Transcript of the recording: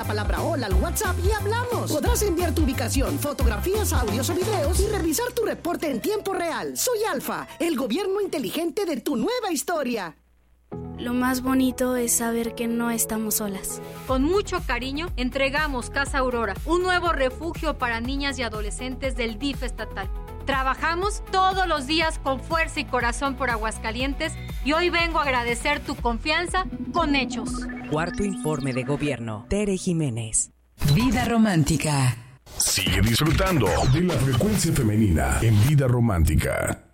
la palabra hola al WhatsApp y hablamos. Podrás enviar tu ubicación, fotografías, audios o videos y revisar tu reporte en tiempo real. Soy Alfa, el gobierno inteligente de tu nueva historia. Lo más bonito es saber que no estamos solas. Con mucho cariño, entregamos Casa Aurora, un nuevo refugio para niñas y adolescentes del DIF estatal. Trabajamos todos los días con fuerza y corazón por Aguascalientes y hoy vengo a agradecer tu confianza con hechos. Cuarto informe de gobierno. Tere Jiménez. Vida romántica. Sigue disfrutando de la frecuencia femenina en Vida Romántica.